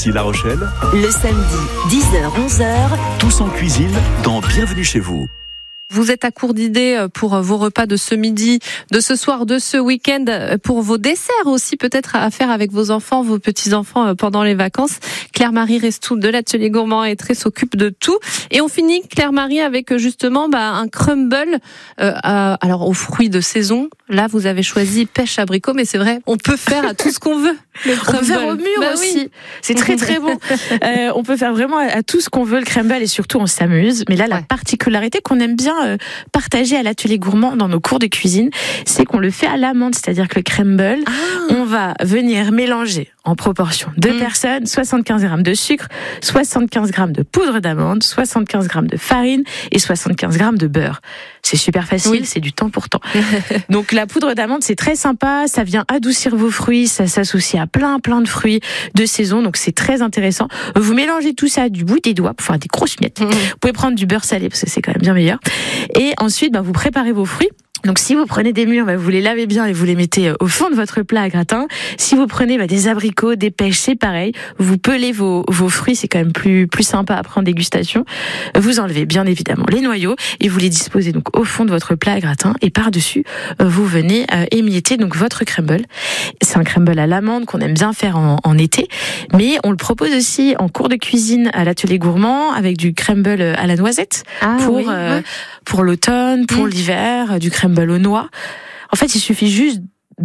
Ici La Rochelle, Le samedi, 10h-11h, tous en cuisine dans Bienvenue chez vous. Vous êtes à court d'idées pour vos repas de ce midi, de ce soir, de ce week-end, pour vos desserts aussi peut-être à faire avec vos enfants, vos petits-enfants pendant les vacances. Claire-Marie Restou de l'Atelier Gourmand et Très s'occupe de tout. Et on finit, Claire-Marie, avec justement un crumble alors aux fruits de saison. Là, vous avez choisi pêche abricot, mais c'est vrai, on peut faire à tout ce qu'on veut. On peut faire au mûr aussi. Oui. C'est très très bon. On peut faire vraiment à tout ce qu'on veut le crumble et surtout on s'amuse. Mais là, la particularité qu'on aime bien partager à l'Atelier Gourmand dans nos cours de cuisine, c'est qu'on le fait à l'amande, c'est-à-dire que le crumble, on va venir mélanger en proportion 2 personnes, 75 grammes de sucre, 75 grammes de poudre d'amande, 75 grammes de farine et 75 grammes de beurre. C'est super facile, c'est du temps pour temps. Donc la poudre d'amande, c'est très sympa, ça vient adoucir vos fruits, ça s'associe à plein de fruits de saison, donc c'est très intéressant. Vous mélangez tout ça du bout des doigts pour faire des grosses miettes. Vous pouvez prendre du beurre salé parce que c'est quand même bien meilleur. Et ensuite, vous préparez vos fruits. Donc si vous prenez des mûres, vous les lavez bien et vous les mettez au fond de votre plat à gratin. Si vous prenez des abricots, des pêches, c'est pareil. Vous pelez vos fruits, c'est quand même plus sympa après en dégustation. Vous enlevez bien évidemment les noyaux et vous les disposez donc au fond de votre plat à gratin. Et par-dessus, vous venez émietter donc votre crumble. C'est un crumble à l'amande qu'on aime bien faire en été, mais on le propose aussi en cours de cuisine à l'Atelier Gourmand avec du crumble à la noisette pour l'automne, pour l'hiver, du crumble aux noix. En fait, il suffit juste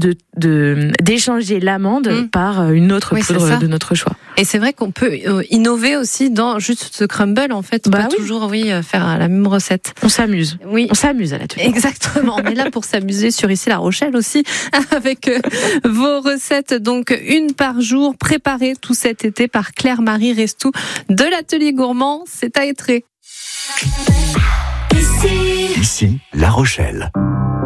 d'échanger l'amande par une autre poudre de notre choix. Et c'est vrai qu'on peut innover aussi dans juste ce crumble, en fait. On peut toujours faire la même recette. On s'amuse. Oui. On s'amuse à l'atelier. Exactement. On est là pour s'amuser sur Ici La Rochelle aussi, avec vos recettes. Donc, une par jour, préparées tout cet été par Claire-Marie Restou de l'Atelier Gourmand. C'est à Étré. Ici La Rochelle.